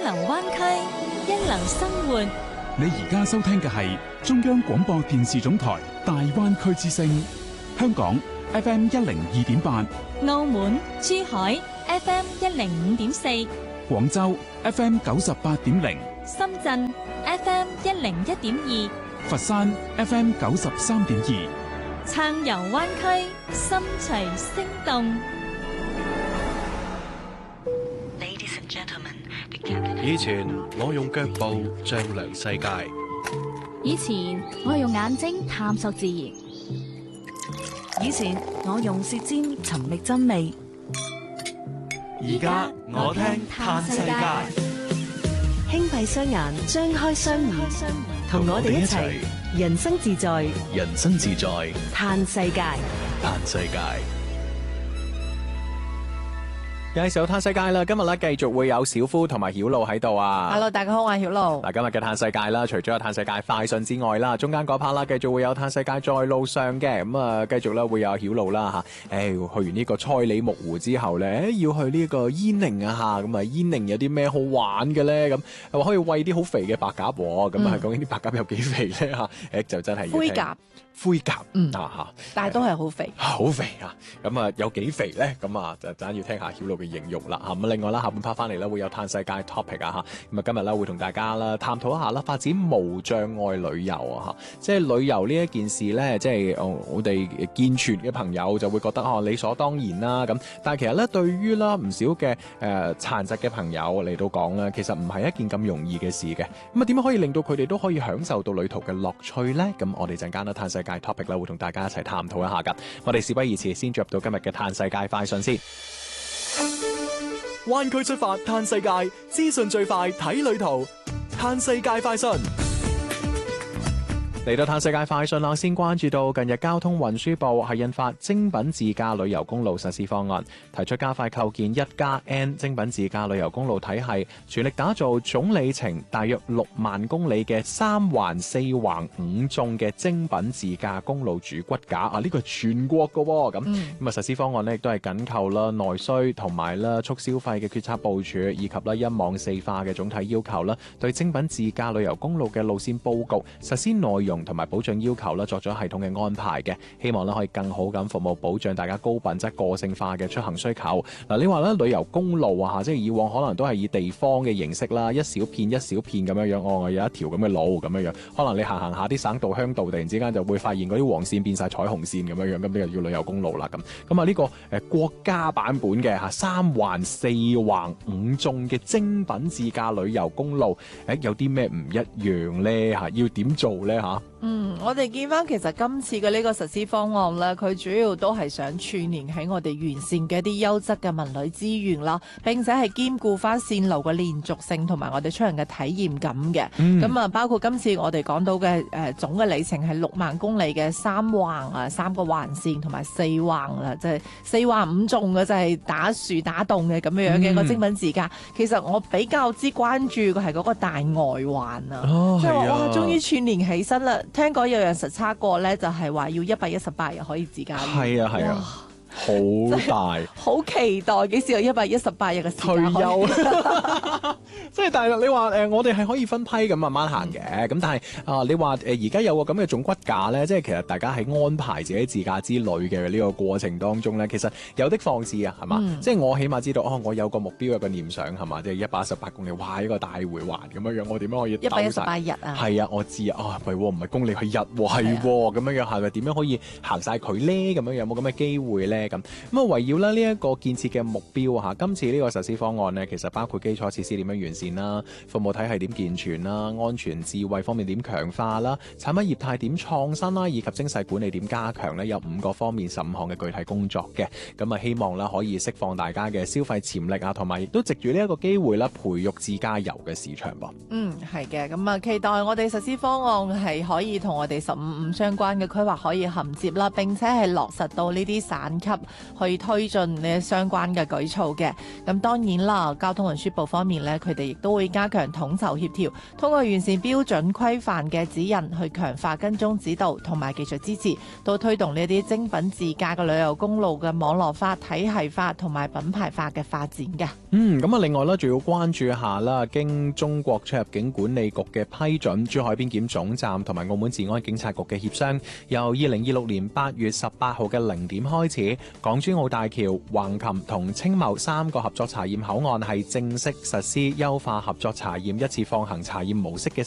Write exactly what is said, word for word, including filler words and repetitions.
流灣區，一流生活。 你而家收聽嘅係中央廣播電視總台大灣區之聲，香港 F M 一零二點八， 澳門、珠海 F M 一零五點四， 廣州 F M 九十八點零， 深圳 F M 一零一點二， 佛山 F M 九十三點二， 暢遊灣區，心隨聲動。 以前我用腳步丈量世界， 以前我用眼睛探索自然， 以前我用舌尖尋覓真味， 而家我聽嘆世界。 輕閉雙眼，張開雙耳，同我哋一齊人生自在， 人生自在嘆世界， 嘆世界。 介紹嘆世界啦，今日咧繼續會有小夫同埋曉露喺度啊。 Hello， 大家好，我係曉露。 嗱，今日嘅嘆世界啦，除咗有嘆世界快訊之外啦，中間嗰 part 啦，繼續會有嘆世界在路上嘅，咁啊，繼續咧會有曉露啦吓。誒，去完呢個賽里木湖之後咧，要去呢個伊寧啊吓，咁啊伊寧有啲咩好玩嘅咧？咁係話可以餵啲好肥嘅白鴿，咁啊究竟啲白鴿有幾肥咧吓？誒，就真係灰鴿。 灰鴿， 嗯啊吓， 但係都係好肥， 好肥啊！咁啊，有幾肥咧？咁啊，就陣要聽下曉露嘅形容啦吓。咁另外啦，下半 part 翻嚟咧會有嘆世界 topic 啊吓。咁啊，今日咧會同大家啦探討一下啦，發展無障礙旅遊啊吓。即係旅遊呢一件事咧，即係哦，我哋健全嘅朋友就會覺得哦理所當然啦咁。但係其實咧，對於啦唔少嘅誒殘疾嘅朋友嚟到講咧，其實唔係一件咁容易嘅事嘅。咁啊，點樣可以令到佢哋都可以享受到旅途嘅樂趣咧？咁我哋陣間咧嘆世界 topic 啦，會同大家一齊探討一下噶。我哋事不宜遲，先進入到今日嘅嘆世界快訊先。 灣區出發嘆世界，資訊最快睇旅途。嘆世界快訊。 嚟到嘆世界快訊啦，先關注到近日交通運輸部係印發精品自駕旅遊公路實施方案，提出加快構建一加 N 精品自駕旅遊公路體系，全力打造總里程大約六萬公里嘅三環四橫五縱嘅精品自駕公路主骨架啊！呢個係全國㗎喎，咁咁啊實施方案呢亦都係緊扣啦內需同埋啦促消費嘅決策部署，以及啦一網四化嘅總體要求啦，對精品自駕旅遊公路嘅路線佈局、實施內容同埋保障要求啦，作咗系統嘅安排嘅，希望咧可以更好咁服務保障大家高品質個性化嘅出行需求。嗱，你話咧旅遊公路啊，即係以往可能都係以地方嘅形式啦，一小片一小片咁樣樣，哦，有一條咁嘅路咁樣樣，可能你行行下啲省道鄉道，突然之間就會發現嗰啲黃線變晒彩虹線咁樣樣，咁呢個叫旅遊公路啦咁。咁啊呢個誒國家版本嘅吓三環四橫五縱嘅精品自駕旅遊公路，誒有啲咩唔一樣咧吓？要點做咧吓？ 嗯，我哋見翻其實今次嘅呢個實施方案咧，佢主要都係想串連喺我哋完善嘅一啲優質嘅文旅資源啦，並且係兼顧翻線路嘅連續性同埋我哋出行嘅體驗感嘅。咁啊、嗯，包括今次我哋講到嘅誒、呃、總嘅里程係六萬公里嘅三橫啊，三個環線同埋四橫啦，即係四橫五縱嘅，就係打樹打洞嘅咁樣樣嘅一個精品自駕。其實我比較之關注嘅係嗰個大外環啊，即係話哇，終於串連起身啦！聽講有人實測過咧，就係話要一百一十八日可以自駕。 係啊係啊，好大， 好期待幾時有一百一十八日嘅時間退休。即係但係你話誒、呃，我哋係可以分批咁慢慢行嘅，咁、嗯、但係啊、呃，你話誒而家有個咁嘅總骨架咧，即係其實大家喺安排自己自駕之旅嘅呢個過程當中咧，其實有的放矢啊，係嘛？嗯、即係我起碼知道哦，我有個目標，有個念想係嘛？即係一百一十八公里，哇！一個大回環咁樣樣，我點樣可以一百一十八日啊？ 係啊，我知啊，唔係唔係公里係日喎，係咁樣樣，係咪點樣可以行晒佢咧？咁樣有冇咁嘅機會咧？咁咁啊，圍繞咧呢一個建設嘅目標嚇，今次呢個實施方案呢，其實包括基礎設施點樣完善啦，服務體系點健全啦，安全智慧方面點強化啦，產品業態點創新啦，以及精細管理點加強呢，有五個方面十五項嘅具體工作嘅。咁啊，希望啦可以釋放大家嘅消費潛力啊，同埋亦都藉住呢一個機會啦，培育自駕遊嘅市場噃。 嗯，係嘅。咁啊，期待我哋實施方案係可以同我哋十五五相關嘅規劃可以銜接啦，並且係落實到呢啲省級去推進呢相關嘅舉措嘅。咁當然啦，交通運輸部方面呢，佢哋亦都會加強統籌協調，通過完善標準規範嘅指引，去強化跟蹤指導同埋技術支持，都推動呢啲精品自駕嘅旅遊公路嘅網絡化、體系化同埋品牌化嘅發展嘅。 嗯，咁啊，另外咧，仲要關注一下啦，經中國出入境管理局嘅批准，珠海邊檢總站同埋澳門治安警察局嘅協商，由二零二六年八月十八號嘅零點開始，港珠澳大橋、橫琴同青茂三個合作查驗口岸係正式實施優化合作查驗一次放行查驗模式嘅